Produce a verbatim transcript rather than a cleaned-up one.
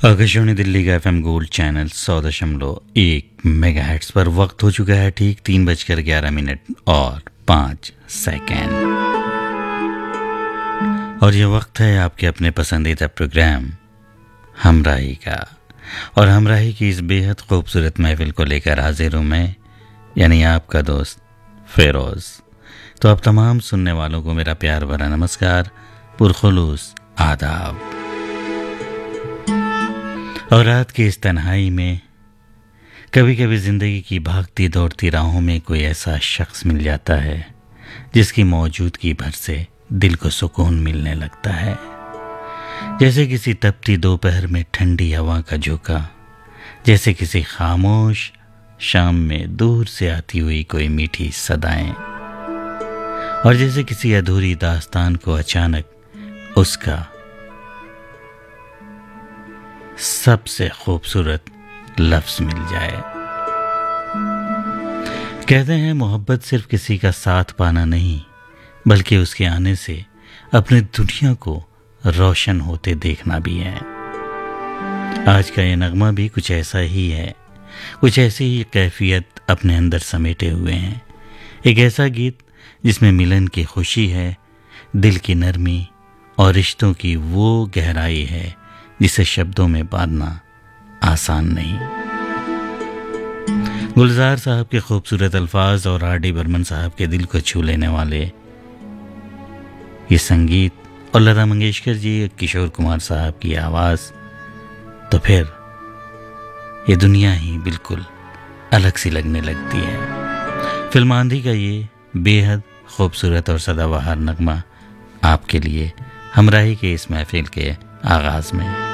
आकाशवाणी दिल्ली का FM gold channel सौ दशमलव एक मेगाहर्ट्ज पर वक्त हो चुका है ठीक तीन बजकर ग्यारह मिनट और पाँच सेकेंड। और ये वक्त है आपके अपने पसंदीदा प्रोग्राम हमराही का। और हमराही की इस बेहद खूबसूरत महफिल को लेकर हाजिर हूँ मैं, यानी आपका दोस्त फेरोज। तो आप तमाम सुनने वालों को मेरा प्यार भरा नमस्कार, पुरखुलूस आदाब। और रात की इस तन्हाई में कभी कभी ज़िंदगी की भागती दौड़ती राहों में कोई ऐसा शख्स मिल जाता है जिसकी मौजूदगी भर से दिल को सुकून मिलने लगता है। जैसे किसी तपती दोपहर में ठंडी हवा का झोंका, जैसे किसी खामोश शाम में दूर से आती हुई कोई मीठी सदाएं, और जैसे किसी अधूरी दास्तान को अचानक उसका सबसे खूबसूरत लफ्ज मिल जाए। कहते हैं मोहब्बत सिर्फ किसी का साथ पाना नहीं, बल्कि उसके आने से अपनी दुनिया को रोशन होते देखना भी है। आज का ये नगमा भी कुछ ऐसा ही है, कुछ ऐसी ही कैफियत अपने अंदर समेटे हुए हैं। एक ऐसा गीत जिसमें मिलन की खुशी है, दिल की नरमी और रिश्तों की वो गहराई है जिसे शब्दों में बांधना आसान नहीं। गुलजार साहब के खूबसूरत अल्फाज और आर डी बर्मन साहब के दिल को छू लेने वाले ये संगीत, और लता मंगेशकर जी, किशोर कुमार साहब की आवाज़, तो फिर ये दुनिया ही बिल्कुल अलग सी लगने लगती है। फिल्म आंधी का ये बेहद खूबसूरत और सदाबहार नगमा आपके लिए हमराही के इस महफिल के आगाज़ में।